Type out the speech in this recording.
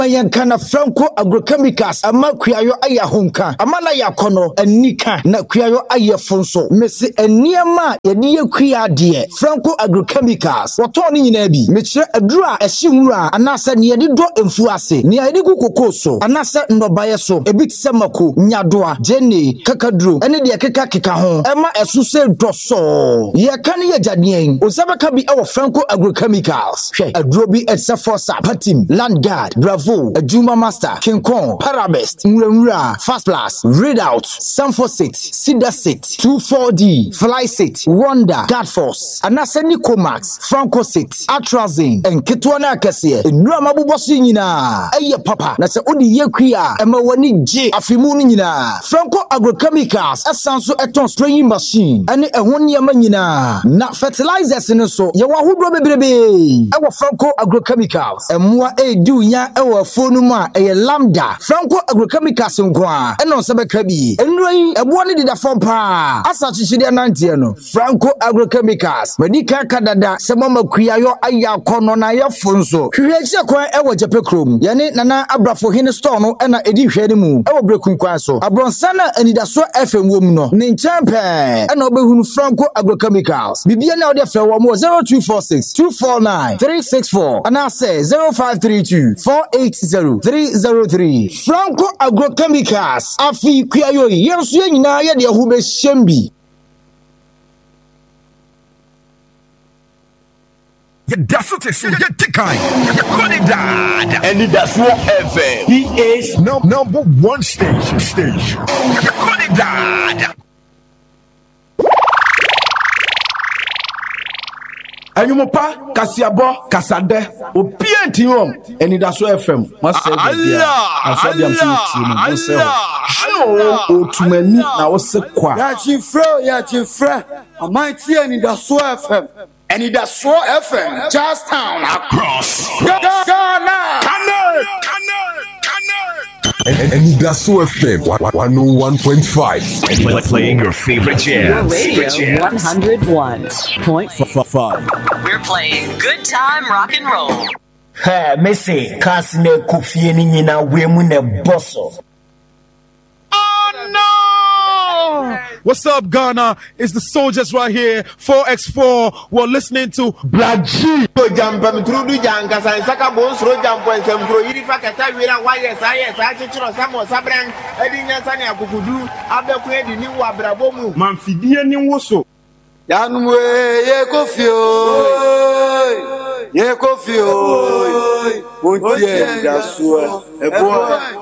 Mayankana Franco agrochemicals ama kuayo aya honka amana yakono anika na kuayo aya fonso mesi eniema yedi yakua de Franco agrochemicals wotoni nyina bi mekire adura ehimura anasa ne yedi do emfu ase ne yedi kukokoso anasa ndobaye so ebitse mako nyadoa jene kakaduro ene de keka ho ema esuse doso ye kan ye jadien osabaka bi e Franco agrochemicals hwe aduro bi etsa force patim land guard bravo Juma Master, King Kong, Parabest, Nwura, Fast Plus, Readout, Sanfosit, Sidasit, 24D, Flysit, Wonder, Godforce, Anaseni Comax, Francosit, Atrazine, and Ketwana Cassia, and Ramabubosi Nina, Aya Papa, Nasa Udi Yakia, and Mawani J. Afimuni Nina, Franco Agrochemicals, a Sanso Eton spraying machine, and a 1 year manina, not fertilizers in so, Yawahu Baby, our Franco Agrochemicals, and Mua A do ya our Fonuma a lambda Franco agrochemicals nkwa eno sebeka bi enroyi ebo ne dida fompa asachi chide 90 no Franco agrochemicals medika kadada semama kuayo aya kono na yafonso hwehye kwan ewo jepekrom yene nana abrafo hene store no ena edi hwede mu ewo brekun kwan so abronsana anidaso FM wom no ne nchempe ena obehunu Franco agrochemicals bibia na ode fe wo mo 0246 249 364 ana say 0532 480-303 Franco agrochemicals afi kuayo yenso nyina ye de ho be hyembi that's what it's get tikai dad and that's what FM he is number one station dad Anyumopa kasiabo kasade opienti hom and that's what FM must say otumani na osekwa ya chifre amaiti and that's what FM and that's what FM Charlestown across Ghana and that's what FM 101.5 playing your favorite jams. Radio 101.5. We're playing good time rock and roll. Hey, Messi, kasine kufie ni nyina wemu ne bosso. Oh no! What's up, Ghana? It's the soldiers right here, 4x4. We're listening to Black G. Jamba Trudu Janga, Saka Bones, Rojam, and some Groifa Catavira, YSIS, Achitro, Samo Sabran, Edina Sanya Kukudu, Abel the new Abrabomu, Manfidia ni woso Yanwe Yekofio Montie Dasua Ebo